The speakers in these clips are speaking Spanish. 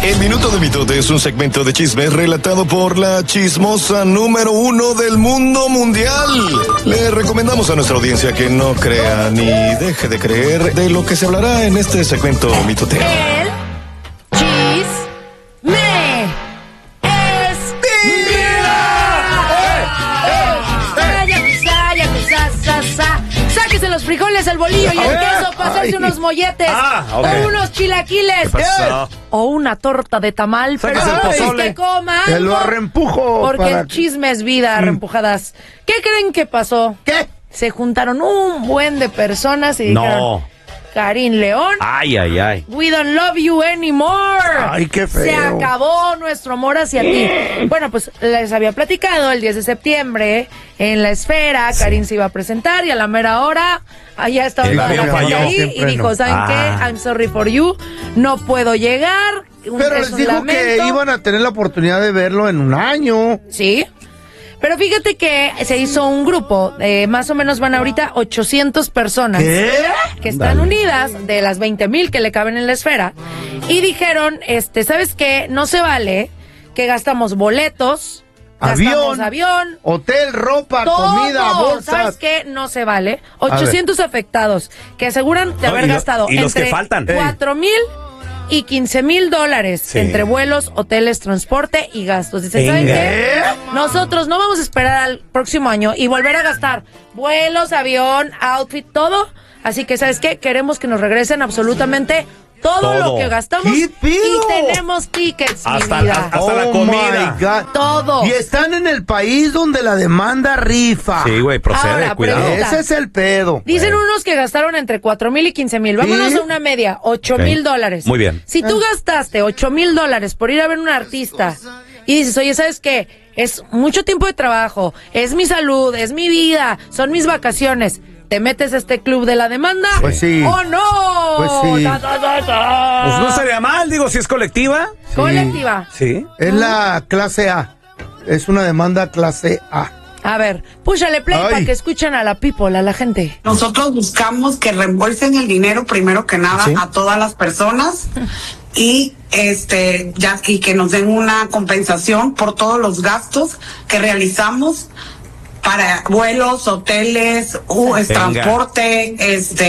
El Minuto de Mitote es un segmento de chismes relatado por la chismosa número 1 del mundo mundial. Le recomendamos a nuestra audiencia que no crea ni deje de creer de lo que se hablará en este segmento mitotero. El chisme es vida. Sáquese los frijoles, el bolillo y el queso para hacerse unos molletes o unos chilaquiles o una torta de tamal, pero que coman. Te lo reempujo. Porque el chisme es vida, reempujadas. ¿Qué creen que pasó? ¿Qué? Se juntaron un buen de personas y dijeron, Karin León, we don't love you anymore. Ay, qué feo. Se acabó nuestro amor hacia ti. Bueno, pues les había platicado el 10 de septiembre en la Esfera, Karin se iba a presentar y a la mera hora allá estaba toda la gente ahí y dijo, ¿saben qué? I'm sorry for you, no puedo llegar. Pero les dijo que iban a tener la oportunidad de verlo en un año. Sí. Pero fíjate que se hizo un grupo, más o menos van ahorita 800 personas que están unidas de las 20,000 que le caben en la Esfera y dijeron, ¿sabes qué? No se vale que gastamos boletos, gastamos avión, hotel, ropa, comida, bolsas. ¿Sabes qué? No se vale. 800 afectados que aseguran de haber gastado y los entre que faltan. 4,000 y $15,000 entre vuelos, hoteles, transporte y gastos. Dice, ¿saben qué? Nosotros no vamos a esperar al próximo año y volver a gastar vuelos, avión, outfit, todo. Así que, ¿sabes qué? Queremos que nos regresen absolutamente todo lo que gastamos y tenemos tickets, hasta mi vida. hasta la comida. My God. Todo. Y están en el país donde la demanda rifa. Sí, güey, procede, Ahora, cuidado. pregunta. Ese es el pedo. Dicen unos que gastaron entre 4,000 y 15,000. Vámonos a una media, $8,000. Muy bien. Si tú gastaste $8,000 por ir a ver a un artista y dices, oye, ¿sabes qué? Es mucho tiempo de trabajo, es mi salud, es mi vida, son mis vacaciones. ¿Te metes a este club de la demanda? Pues sí. ¡Oh, no! Pues sí. Pues no sería mal, digo, si es colectiva. Sí. Colectiva. Sí. Es la clase A. Es una demanda clase A. A ver, púchale play para que escuchen a la people, a la gente. Nosotros buscamos que reembolsen el dinero primero que nada a todas las personas y y que nos den una compensación por todos los gastos que realizamos para vuelos, hoteles, transporte,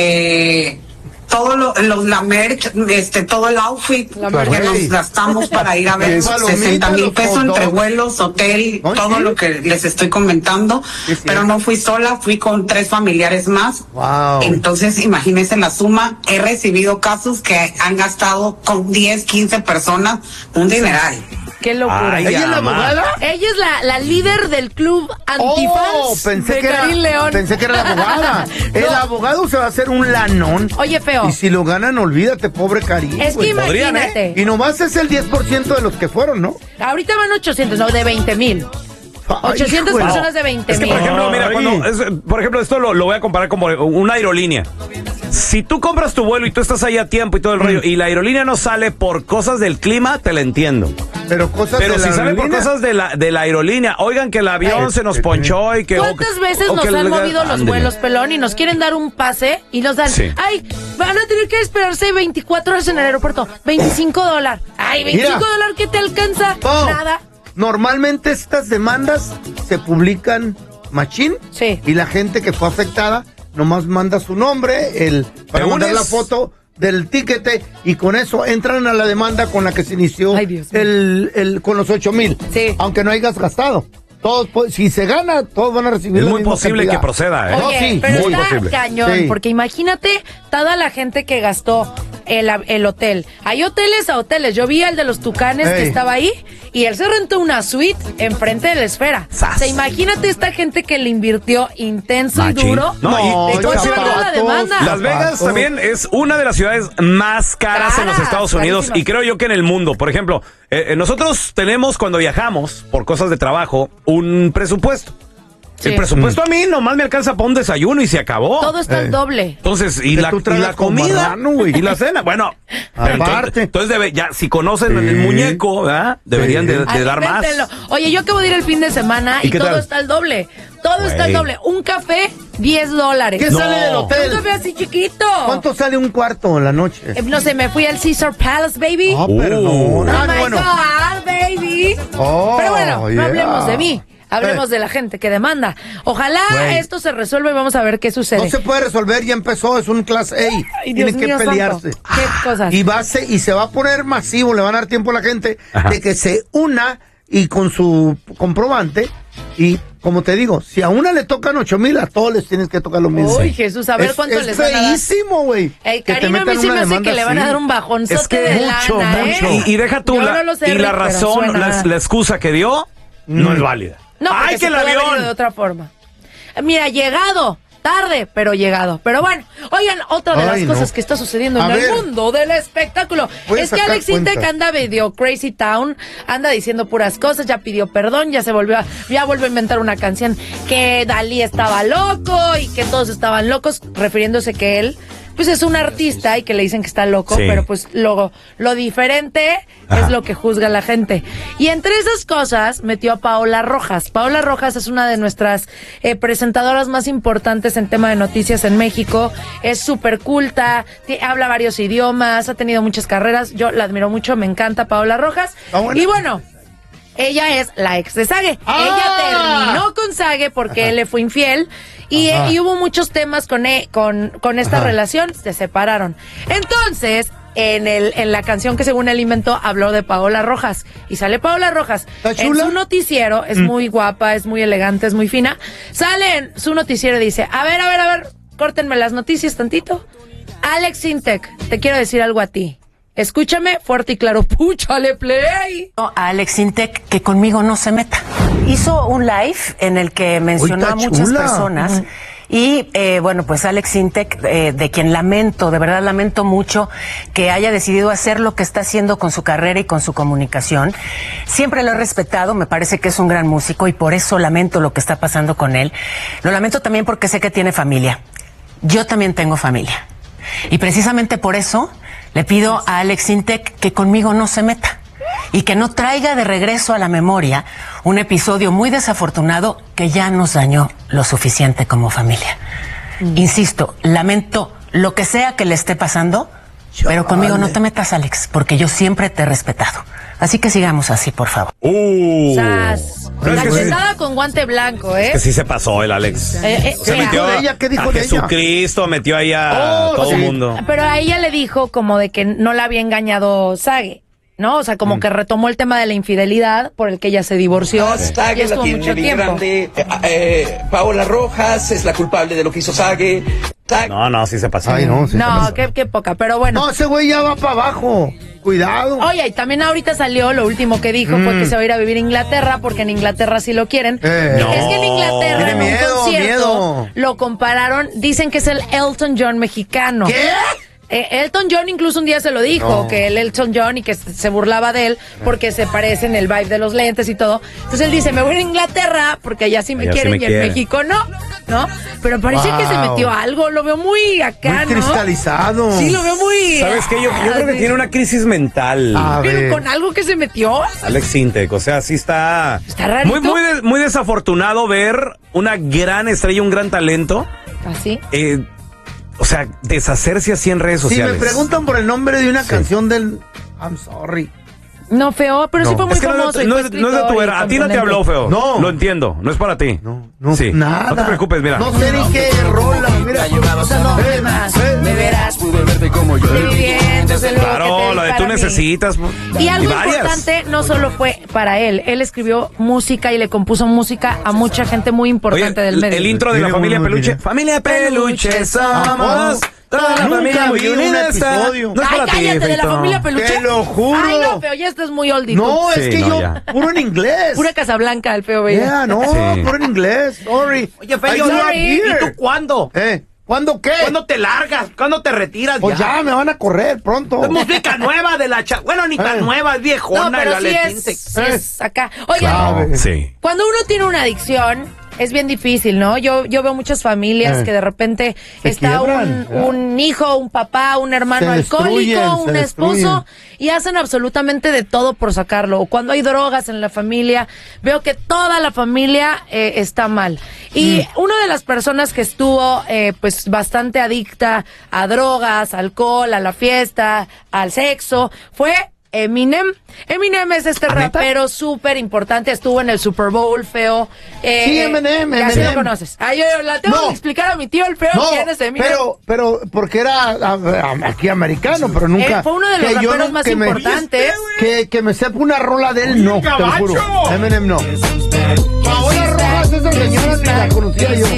todo la merch, todo el outfit que nos gastamos para ir a ver 60,000 pesos entre vuelos, hotel, todo lo que les estoy comentando, pero no fui sola, fui con 3 familiares más. Wow. Entonces, imagínense la suma, he recibido casos que han gastado con 10, 15 personas un dineral. ¡Qué locura! ¿Ella es la abogada? Ella es la líder del club antifans de Karin León. Pensé que era la abogada. El abogado se va a hacer un lanón. Oye, feo. Y si lo ganan, olvídate, pobre Karin. Es que imagínate. Y nomás es el 10% de los que fueron, ¿no? Ahorita van 800, no, de 20,000. 800 personas de 20,000. Es que, por ejemplo, mira, por ejemplo, esto lo voy a comparar como una aerolínea. Si tú compras tu vuelo y tú estás ahí a tiempo y todo el rollo, y la aerolínea no sale por cosas del clima, te la entiendo. Pero si sale por cosas de la aerolínea, oigan que el avión se nos ponchó y que... ¿Cuántas veces nos han movido los vuelos, pelón, y nos quieren dar un pase y nos dan, van a tener que esperarse 24 horas en el aeropuerto, $25. Ay, $25, ¿qué te alcanza? Nada. Normalmente estas demandas se publican machín y la gente que fue afectada nomás manda su nombre, para mandar la foto del tiquete y con eso entran a la demanda con la que se inició con los 8,000. Sí. Aunque no hayas gastado. Todos, si se gana, todos van a recibir Es la muy misma posible cantidad. que proceda, Oye, pero muy está posible. cañón, porque imagínate toda la gente que gastó el hotel. Hay hoteles a hoteles. Yo vi al de los Tucanes que estaba ahí y él se rentó una suite enfrente de la Esfera. O sea, imagínate esta gente que le invirtió intenso y duro. Y todo eso va la demanda. Las Vegas también es una de las ciudades más caras en los Estados Unidos y creo yo que en el mundo. Por ejemplo, nosotros tenemos cuando viajamos por cosas de trabajo un presupuesto. Sí. El presupuesto a mí nomás me alcanza para un desayuno y se acabó. Todo está al doble. Entonces, y la comida y la cena. Bueno, aparte. Entonces ya, si conocen el muñeco, ¿verdad? Deberían de dar más. Oye, yo acabo de ir el fin de semana y todo está al doble. Todo está al doble. Un café, $10. ¿Qué sale del hotel? Un café así chiquito. ¿Cuánto sale un cuarto en la noche? No sé, me fui al Caesar Palace, baby. Perdón. Oh my God, baby. Pero bueno, no hablemos de mí. Hablemos de la gente que demanda. Ojalá esto se resuelva y vamos a ver qué sucede. No se puede resolver, ya empezó, es un class A. Tienen que pelearse. ¿Qué cosas? Y se va a poner masivo, le van a dar tiempo a la gente de que se una y con su comprobante. Y como te digo, si a una le tocan 8,000, a todos les tienes que tocar lo mismo. Uy, Jesús, a ver cuánto les van a dar. Es feísimo, güey. Karina, a mí sí me hace que le van a dar un bajonzote de lana, Y deja tú, la razón, la excusa que dio, no es válida. No, ¡ay, que el avión! De otra forma. Mira, llegado, tarde, pero llegado. Pero bueno, oigan, otra de las cosas que está sucediendo en el mundo del espectáculo es que Alex Intec anda medio crazy town, anda diciendo puras cosas, ya pidió perdón, ya volvió a inventar una canción que Dalí estaba loco y que todos estaban locos, refiriéndose que él pues es un artista y que le dicen que está loco, pero pues lo diferente es lo que juzga la gente. Y entre esas cosas metió a Paola Rojas. Paola Rojas es una de nuestras presentadoras más importantes en tema de noticias en México. Es súper culta, habla varios idiomas, ha tenido muchas carreras. Yo la admiro mucho, me encanta Paola Rojas. Y bueno, ella es la ex de Sage. Ella terminó con Sage porque él le fue infiel. Y hubo muchos temas con esta relación, se separaron. Entonces, en la canción que según él inventó, habló de Paola Rojas. Y sale Paola Rojas en su noticiero, es muy guapa, es muy elegante, es muy fina. Sale en su noticiero y dice, a ver, córtenme las noticias tantito. Alex Intec, te quiero decir algo a ti. Escúchame fuerte y claro, púchale play. A Alex Intec que conmigo no se meta. Hizo un live en el que mencionó a muchas personas. Y bueno, pues Alex Intec, de quien de verdad lamento mucho que haya decidido hacer lo que está haciendo con su carrera y con su comunicación. Siempre lo he respetado, me parece que es un gran músico y por eso lamento lo que está pasando con él. Lo lamento también porque sé que tiene familia. Yo también tengo familia. Y precisamente por eso le pido a Alex Intec que conmigo no se meta y que no traiga de regreso a la memoria un episodio muy desafortunado que ya nos dañó lo suficiente como familia. Insisto, lamento lo que sea que le esté pasando, pero conmigo no te metas, Alex, porque yo siempre te he respetado. Así que sigamos así, por favor. Cachetada con guante blanco, ¿eh? Es que sí se pasó el Alex. ¿Qué dijo de ella? ¿Qué dijo de ella? Jesucristo metió ahí a todo el mundo. Pero a ella le dijo como de que no la había engañado Sage, ¿no? O sea, como que retomó el tema de la infidelidad por el que ella se divorció. Sage la tiene bien grande. Paola Rojas es la culpable de lo que hizo Sage. No, sí se pasó. Ay, no, qué poca, pero bueno. No, ese güey ya va para abajo. Cuidado. Oye, y también ahorita salió, lo último que dijo fue que se va a ir a vivir a Inglaterra, porque en Inglaterra sí lo quieren. Es que en Inglaterra en un concierto lo compararon, dicen que es el Elton John mexicano. ¿Qué? Elton John incluso un día se lo dijo, que el Elton John y que se burlaba de él porque se parece en el vibe de los lentes y todo. Entonces él dice, me voy a Inglaterra porque allá sí me quieren y en México no. Pero parece que se metió algo, lo veo muy acá, muy cristalizado. Sí, lo veo muy... ¿Sabes qué? Yo creo que tiene una crisis mental. Pero con algo que se metió. Alex Intec, o sea, sí está... Está rarito. Muy desafortunado ver una gran estrella, un gran talento. ¿Así? O sea, deshacerse así en redes sociales. Si me preguntan por el nombre de una canción del... I'm sorry. No, feo, pero sí fue muy famoso. No es de tu era. A ti no te habló, feo. No. Lo entiendo. No es para ti. No, nada. No te preocupes, mira. No sé ni qué rola. Mira, me verás. Claro, la de tú necesitas. Y algo importante no solo fue para él. Él escribió música y le compuso música a mucha gente muy importante del medio. El intro de la familia Peluche. Familia Peluche somos. Toda la familia muy unida está. No es para ti, cállate, de la familia Peluche. Te lo juro. Ay, no, feo, ya estás muy oldie. No, es que yo, puro en inglés. Pura Casablanca, el feo veía. Yeah, no, puro en inglés. Sorry. Oye, feo, ¿y tú cuándo? ¿Cuándo qué? ¿Cuándo te largas? ¿Cuándo te retiras? Pues ya me van a correr pronto. Es música nueva de la bueno, ni tan nueva, es viejona. No, pero sí es acá. Oigan, sí. Cuando uno tiene una adicción, es bien difícil, ¿no? Yo veo muchas familias que de repente está un hijo, un papá, un hermano alcohólico, un esposo, y hacen absolutamente de todo por sacarlo. O cuando hay drogas en la familia, veo que toda la familia está mal. Y una de las personas que estuvo pues bastante adicta a drogas, alcohol, a la fiesta, al sexo, fue Eminem. Eminem es este rapero súper importante, estuvo en el Super Bowl, Feo. Sí, Eminem. Así lo conoces. Yo la tengo que explicar a mi tío el Feo quién es Eminem. Pero porque era aquí americano, pero nunca. Fue uno de los raperos más importantes. Que me sepa una rola de él, no, te lo juro. Eminem no. Paola Rojas, esa señora ni la conocía yo.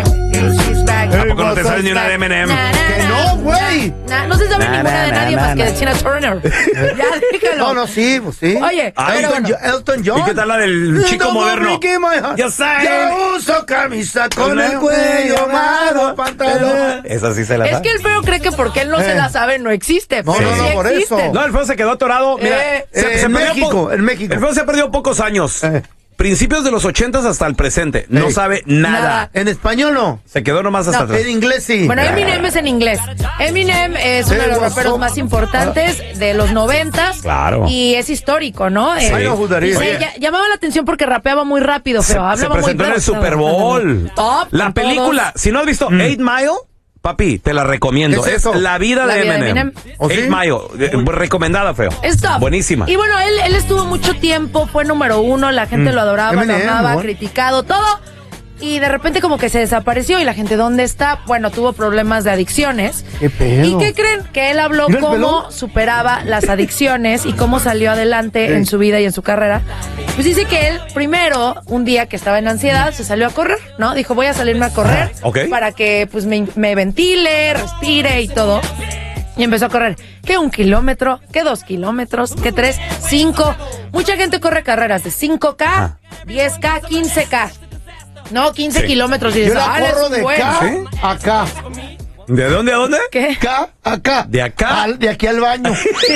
¿Tampoco no te sabes ni una de Eminem? Que no, güey. No se sabe ninguna de nadie más que de Tina Turner. Ya, dígalo. No, sí, pues sí. Oye, Elton John. ¿Y qué tal la del chico moderno? Yo uso camisa con el cuello amado, pantalón. Esa sí se la sabe. Es que el Feo cree que porque él no se la sabe no existe. No, por eso. No, el Feo se quedó atorado. Mira, en México. El Feo se ha perdido pocos años. Principios de los 80s hasta el presente. No sabe nada. ¿En español no? Se quedó nomás hasta atrás. En inglés sí. Bueno, Eminem es en inglés. Eminem es uno de los raperos más importantes de los 90s. Claro. Y es histórico, ¿no? Llamaba la atención porque rapeaba muy rápido, Feo. Se presentó en el Super Bowl. Top. La película, si no has visto 8 Mile, papi, te la recomiendo. Es la vida de Eminem. 8 Mile, recomendada, Feo. Es top. Buenísima. Y bueno, él estuvo mucho tiempo, fue número 1, la gente lo adoraba, Eminem, lo amaba, criticado, todo. Y de repente como que se desapareció y la gente, ¿dónde está? Bueno, tuvo problemas de adicciones. ¿Qué pedo? ¿Y qué creen? Que él habló cómo superaba las adicciones y cómo salió adelante en su vida y en su carrera. Pues dice que él, primero, un día que estaba en ansiedad, se salió a correr, ¿no? Dijo, voy a salirme a correr para que pues me ventile, respire y todo. Y empezó a correr, que 1 kilómetro, que 2 kilómetros, que 3, 5. Mucha gente corre carreras de 5K, 10K, 15K. No, 15 kilómetros. Y yo la corro de acá a acá. ¿De dónde a dónde? ¿Qué? Acá, acá. ¿De acá? De aquí al baño.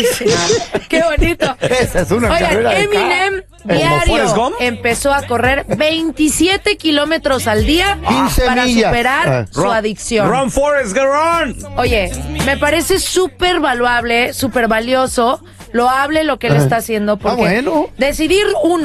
Qué bonito. Esa es una carrera de Eminem diario empezó a correr 27 kilómetros al día para superar su adicción. Run, Forrest, go run. Oye, me parece súper valuable, súper valioso, loable lo que él está haciendo, porque decidir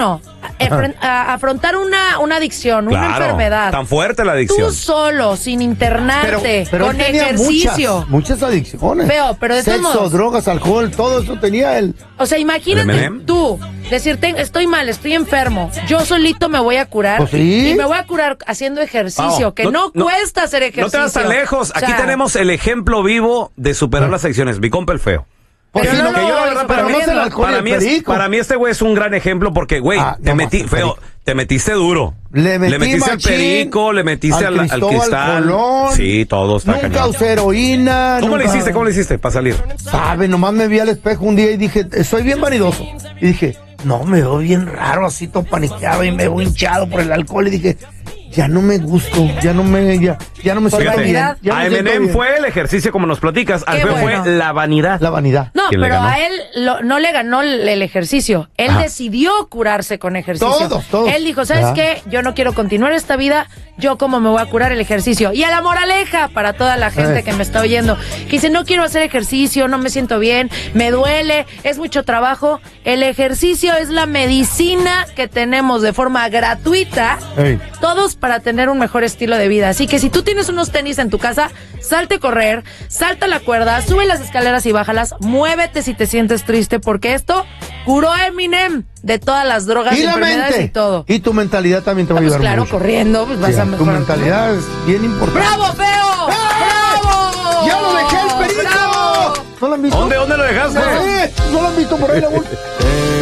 afrontar una adicción, una enfermedad. Tan fuerte la adicción. Tú solo, sin internarte, pero con ejercicio. Muchas adicciones. Pero de todos modos. Sexo, drogas, alcohol, todo eso tenía él. O sea, imagínate tú decirte, estoy mal, estoy enfermo, yo solito me voy a curar. Y me voy a curar haciendo ejicio, que no cuesta hacer ejercicio. No te vas tan lejos. Aquí tenemos el ejemplo vivo de superar las adicciones. Mi compa el Feo. Para mí este güey es un gran ejemplo porque, güey, te metiste duro. Le metiste al perico, le metiste al cristal. Colón, sí, todo está cañón. Nunca usé heroína. ¿Cómo le hiciste para salir? Nomás me vi al espejo un día y dije, soy bien vanidoso. Y dije, no, me veo bien raro, así todo paniqueado y me veo hinchado por el alcohol. Y dije, ya no me gusto, ya no me siento bien. A Eminem fue el ejercicio como nos platicas, al Feo fue la vanidad. La vanidad. No, pero a él no le ganó el ejercicio. Él decidió curarse con ejercicio. Todos. Él dijo, ¿sabes qué? Yo no quiero continuar esta vida, yo cómo me voy a curar el ejercicio. Y a la moraleja para toda la gente que me está oyendo, que dice, no quiero hacer ejercicio, no me siento bien, me duele, es mucho trabajo. El ejercicio es la medicina que tenemos de forma gratuita, todos para tener un mejor estilo de vida. Así que si tú tienes unos tenis en tu casa, salte a correr, salta la cuerda, sube las escaleras y bájalas, muévete si te sientes triste, porque esto curó a Eminem de todas las drogas, y enfermedades y todo. Y tu mentalidad también te va a ayudar mucho. Corriendo, pues vas a mejorar. Tu mentalidad es bien importante. ¡Bravo, Feo! ¡Bravo! ¡Ya lo dejé el perico! ¡Bravo! ¿No lo han visto? ¿Dónde lo dejaste? ¿No lo han visto por ahí la bolsa?